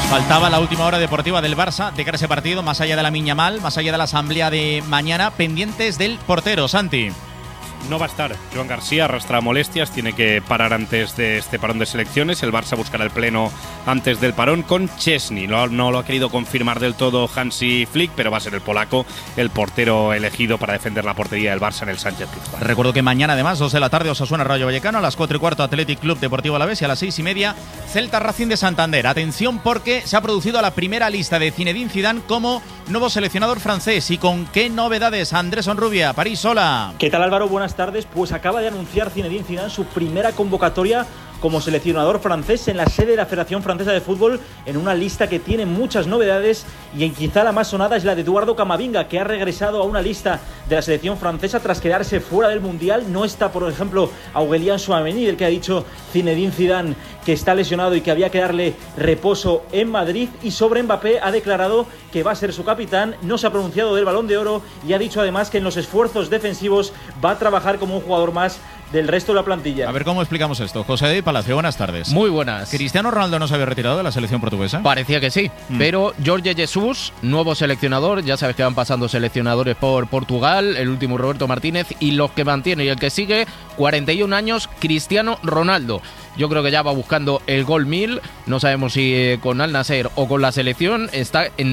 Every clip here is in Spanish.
Faltaba la última hora deportiva del Barça de cara a ese partido, más allá de la Miñamal, más allá de la asamblea de mañana, pendientes del portero, Santi. No va a estar. Joan García arrastra molestias, tiene que parar antes de este parón de selecciones. El Barça buscará el pleno antes del parón con Szczęsny. No lo ha querido confirmar del todo Hansi Flick, pero va a ser el polaco el portero elegido para defender la portería del Barça en el Sánchez-Pizjuán. Recuerdo que mañana, además, 2 de la tarde, Osasuna Rayo Vallecano, a las 4:15 Athletic Club Deportivo Alavés y a las 6:30 Celta Racing de Santander. Atención, porque se ha producido la primera lista de Zinedine Zidane como nuevo seleccionador francés. ¿Y con qué novedades? Andrés Onrubia, París, hola. ¿Qué tal, Álvaro? Buenas tardes. Pues acaba de anunciar Zinedine Zidane su primera convocatoria como seleccionador francés en la sede de la Federación Francesa de Fútbol, en una lista que tiene muchas novedades, y en quizá la más sonada es la de Eduardo Camavinga, que ha regresado a una lista de la selección francesa tras quedarse fuera del Mundial. No está, por ejemplo, Aurélien Tchouaméni, del que ha dicho Zinedine Zidane que está lesionado y que había que darle reposo en Madrid. Y sobre Mbappé ha declarado que va a ser su capitán, no se ha pronunciado del Balón de Oro y ha dicho además que en los esfuerzos defensivos va a trabajar como un jugador más del resto de la plantilla. A ver cómo explicamos esto. José de Palacio, buenas tardes. Muy buenas. ¿Cristiano Ronaldo no se había retirado de la selección portuguesa? Parecía que sí, pero Jorge Jesus, nuevo seleccionador, ya sabes que van pasando seleccionadores por Portugal, el último Roberto Martínez, y los que mantiene y el que sigue, 41 años, Cristiano Ronaldo. Yo creo que ya va buscando el gol 1000, no sabemos si con Al Nassr o con la selección, está en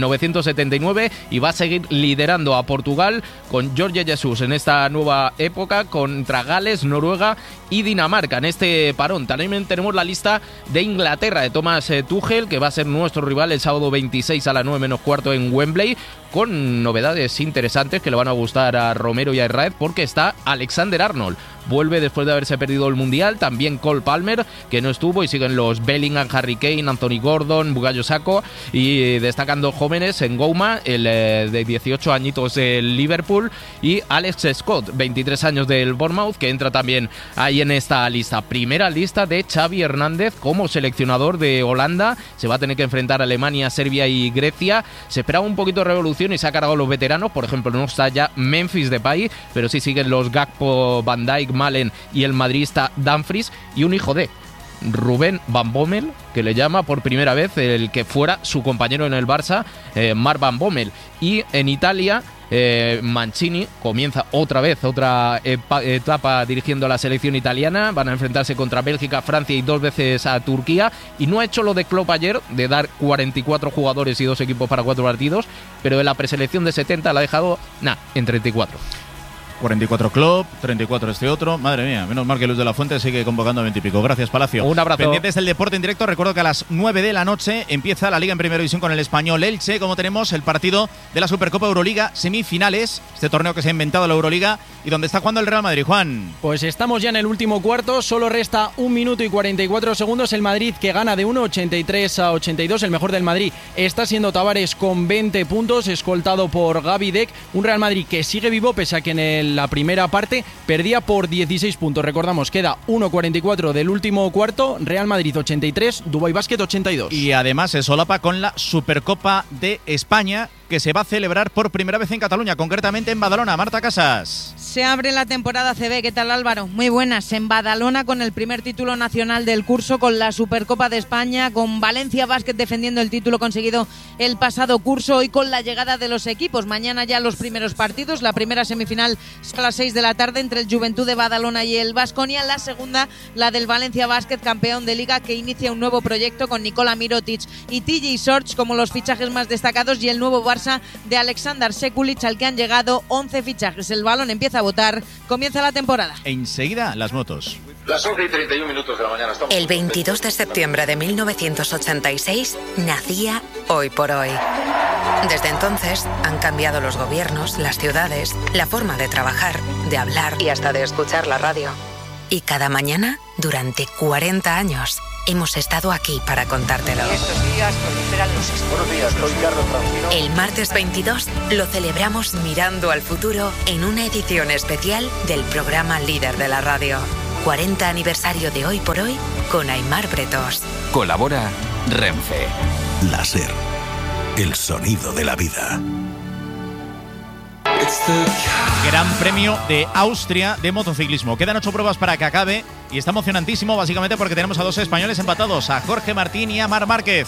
979 y va a seguir liderando a Portugal con Jorge Jesus en esta nueva época contra Gales, Noruega y Dinamarca en este parón. También tenemos la lista de Inglaterra de Thomas Tuchel, que va a ser nuestro rival el sábado 26 a las 9:15 en Wembley, con novedades interesantes que le van a gustar a Romero y a Herrera, porque está Alexander Arnold. Vuelve después de haberse perdido el Mundial, también Cole Palmer, que no estuvo, y siguen los Bellingham, Harry Kane, Anthony Gordon, Bukayo Saka, y destacando jóvenes en Gouma, el de 18 añitos del Liverpool, y Alex Scott, 23 años del Bournemouth, que entra también ahí en esta lista. Primera lista de Xavi Hernández como seleccionador de Holanda. Se va a tener que enfrentar a Alemania, Serbia y Grecia. Se esperaba un poquito de revolución y se ha cargado los veteranos. Por ejemplo, no está ya Memphis Depay, pero sí siguen los Gakpo, Van Dijk, Malen y el madridista Dumfries, y un hijo de Ruben Van Bommel, que le llama por primera vez el que fuera su compañero en el Barça, Marc Van Bommel. Y en Italia, Mancini comienza otra vez otra etapa dirigiendo a la selección italiana. Van a enfrentarse contra Bélgica, Francia y 2 veces a Turquía, y no ha hecho lo de Klopp ayer de dar 44 jugadores y 2 equipos para 4 partidos, pero en la preselección de 70 la ha dejado en 34. 44 Klopp, 34 este otro. Madre mía, menos mal que Luis de la Fuente sigue convocando a 20 y pico. Gracias, Palacio. Un abrazo. Pendientes del deporte en directo. Recuerdo que a las 9 de la noche empieza la Liga en Primera División con el Español Elche. Como tenemos el partido de la Supercopa Euroliga semifinales, este torneo que se ha inventado la Euroliga y donde está jugando el Real Madrid. Juan. Pues estamos ya en el último cuarto. Solo resta 1 minuto y 44 segundos. El Madrid, que gana de 1,83-82. El mejor del Madrid está siendo Tavares con 20 puntos, escoltado por Gaby Deck. Un Real Madrid que sigue vivo, pese a que en la primera parte perdía por 16 puntos. Recordamos, queda 1:44 del último cuarto. Real Madrid 83, Dubái Basket 82. Y además se solapa con la Supercopa de España, que se va a celebrar por primera vez en Cataluña, concretamente en Badalona. Marta Casas. Se abre la temporada CB. ¿Qué tal, Álvaro? Muy buenas. En Badalona, con el primer título nacional del curso, con la Supercopa de España, con Valencia Basket defendiendo el título conseguido el pasado curso, y con la llegada de los equipos. Mañana ya los primeros partidos. La primera semifinal a las 6 de la tarde entre el Juventud de Badalona y el Baskonia. La segunda, la del Valencia Basket, campeón de Liga, que inicia un nuevo proyecto con Nikola Mirotic y TJ Shorts como los fichajes más destacados, y el nuevo Barça de Aleksandar Sekulic, al que han llegado 11 fichajes. El balón empieza a botar, comienza la temporada. Enseguida las motos. Las 11:31 de la mañana. El 22 de septiembre de 1986 nacía Hoy por Hoy. Desde entonces han cambiado los gobiernos, las ciudades, la forma de trabajar, de hablar y hasta de escuchar la radio. Y cada mañana, durante 40 años, hemos estado aquí para contártelo. Buenos días, soy Carlos Francino. El martes 22 lo celebramos mirando al futuro en una edición especial del programa líder de la radio. 40 aniversario de Hoy por Hoy con Aimar Bretos. Colabora Renfe. La SER, el sonido de la vida. Gran Premio de Austria de motociclismo. Quedan 8 pruebas para que acabe y está emocionantísimo, básicamente porque tenemos a 2 españoles empatados, a Jorge Martín y a Marc Márquez.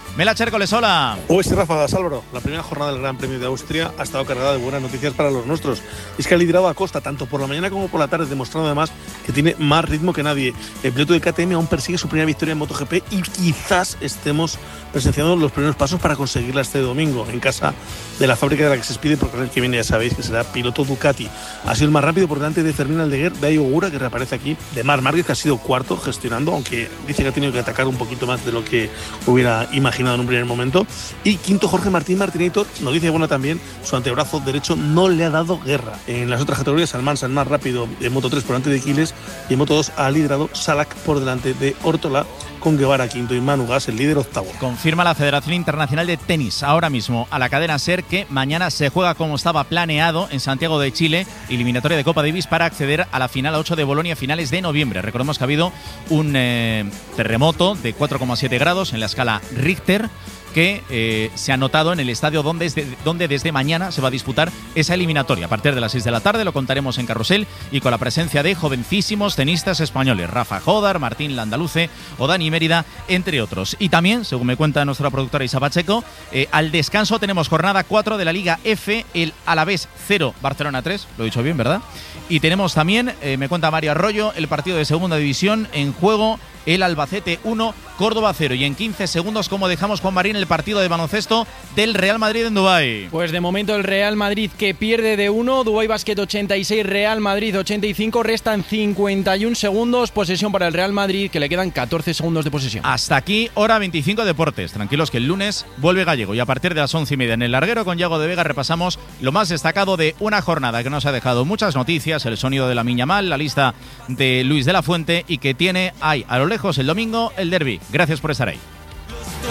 Mela Chércoles, hola. Pues sí, ráfagas, Álvaro. La primera jornada del Gran Premio de Austria ha estado cargada de buenas noticias para los nuestros. Es que ha liderado a Costa tanto por la mañana como por la tarde, demostrando además que tiene más ritmo que nadie. El piloto de KTM aún persigue su primera victoria en MotoGP y quizás estemos presenciando los primeros pasos para conseguirla este domingo en casa de la fábrica de la que se despide, porque el que viene ya sabéis que será piloto Ducati. Ha sido el más rápido por delante de Fermín Aldeguer, de Ayogura, que reaparece aquí, de Marc Márquez, que ha sido cuarto gestionando, aunque dice que ha tenido que atacar un poquito más de lo que hubiera imaginado en un primer momento. Y quinto, Jorge Martín Martinator, noticia buena también, su antebrazo derecho no le ha dado guerra. En las otras categorías, Almansa el más rápido en Moto 3 por delante de Quiles, y en Moto 2 ha liderado Salak por delante de Ortola, con Guevara quinto y Manu Gas el líder octavo. Confirma la Federación Internacional de Tenis ahora mismo a la cadena SER que mañana se juega como estaba planeado en Santiago de Chile, eliminatoria de Copa Davis para acceder a la final 8 de Bolonia a finales de noviembre. Recordemos que ha habido un terremoto de 4,7 grados en la escala Richter que se ha notado en el estadio donde desde mañana se va a disputar esa eliminatoria. A partir de las 6 de la tarde lo contaremos en Carrusel y con la presencia de jovencísimos tenistas españoles, Rafa Jodar, Martín Landaluce o Dani Mérida, entre otros. Y también, según me cuenta nuestra productora Isa Pacheco, al descanso tenemos jornada 4 de la Liga F, el Alavés 0, Barcelona 3, lo he dicho bien, ¿verdad? Y tenemos también, me cuenta Mario Arroyo, el partido de segunda división en juego, el Albacete 1, Córdoba 0. Y en 15 segundos, ¿cómo dejamos, Juan Marín, el partido de baloncesto del Real Madrid en Dubái? Pues de momento el Real Madrid que pierde de 1, Dubái Basket 86, Real Madrid 85, restan 51 segundos, posesión para el Real Madrid, que le quedan 14 segundos de posesión. Hasta aquí, hora 25 Deportes. Tranquilos que el lunes vuelve Gallego y a partir de las 11:30 en el larguero con Yago de Vega repasamos lo más destacado de una jornada que nos ha dejado muchas noticias, el sonido de la Miña Mal, la lista de Luis de la Fuente y que tiene ahí a lo lejos el domingo el derbi. Gracias por estar ahí.